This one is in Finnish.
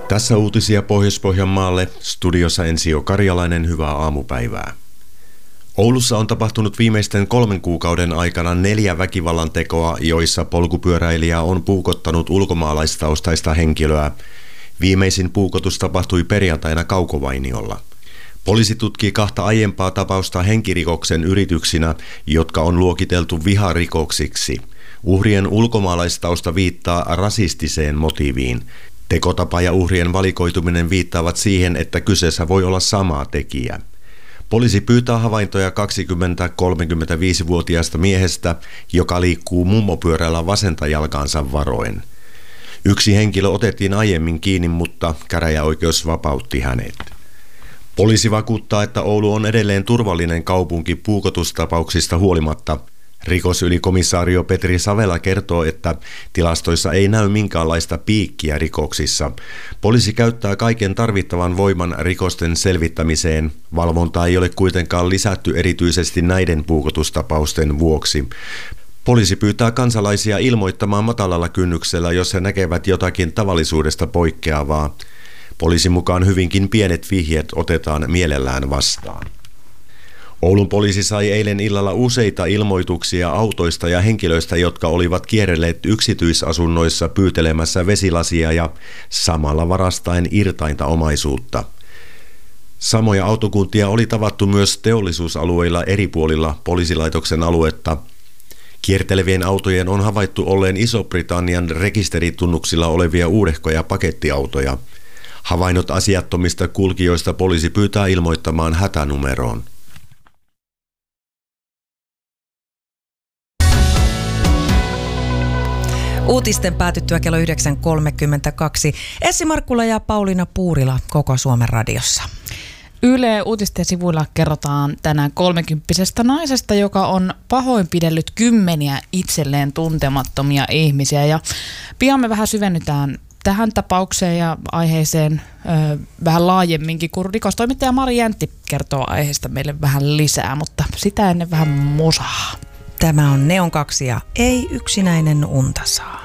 Tässä uutisia Pohjois-Pohjanmaalle. Studiossa Ensio Karjalainen, hyvää aamupäivää. Oulussa on tapahtunut viimeisten 3 kuukauden aikana 4 väkivallantekoa, joissa polkupyöräilijä on puukottanut ulkomaalaistaustaista henkilöä. Viimeisin puukotus tapahtui perjantaina Kaukovainiolla. Poliisi tutkii 2 aiempaa tapausta henkirikoksen yrityksinä, jotka on luokiteltu viharikoksiksi. Uhrien ulkomaalaistausta viittaa rasistiseen motiiviin. Tekotapa ja uhrien valikoituminen viittaavat siihen, että kyseessä voi olla sama tekijä. Poliisi pyytää havaintoja 20-35-vuotiaasta miehestä, joka liikkuu mummopyörällä vasenta jalkaansa varoen. Yksi henkilö otettiin aiemmin kiinni, mutta käräjäoikeus vapautti hänet. Poliisi vakuuttaa, että Oulu on edelleen turvallinen kaupunki puukotustapauksista huolimatta. Rikosylikomisaario Petri Savela kertoo, että tilastoissa ei näy minkäänlaista piikkiä rikoksissa. Poliisi käyttää kaiken tarvittavan voiman rikosten selvittämiseen. Valvontaa ei ole kuitenkaan lisätty erityisesti näiden puukotustapausten vuoksi. Poliisi pyytää kansalaisia ilmoittamaan matalalla kynnyksellä, jos he näkevät jotakin tavallisuudesta poikkeavaa. Poliisin mukaan hyvinkin pienet vihjeet otetaan mielellään vastaan. Oulun poliisi sai eilen illalla useita ilmoituksia autoista ja henkilöistä, jotka olivat kierrelleet yksityisasunnoissa pyytelemässä vesilasia ja samalla varastaen irtainta omaisuutta. Samoja autokuntia oli tavattu myös teollisuusalueilla eri puolilla poliisilaitoksen aluetta. Kiertelevien autojen on havaittu olleen Iso-Britannian rekisteritunnuksilla olevia uudehkoja pakettiautoja. Havainnot asiattomista kulkijoista poliisi pyytää ilmoittamaan hätänumeroon. Uutisten päätyttyä kello 9.32. Essi Markkula ja Pauliina Puurila koko Suomen radiossa. Yle Uutisten sivuilla kerrotaan tänään 30-vuotiaasta naisesta, joka on pahoinpidellyt 10 itselleen tuntemattomia ihmisiä. Ja pian me vähän syvennytään tähän tapaukseen ja aiheeseen vähän laajemminkin, kun rikostoimittaja Mari Jäntti kertoo aiheesta meille vähän lisää, mutta sitä ennen vähän musaa. Tämä on Neon 2 ja Ei yksinäinen unta saa.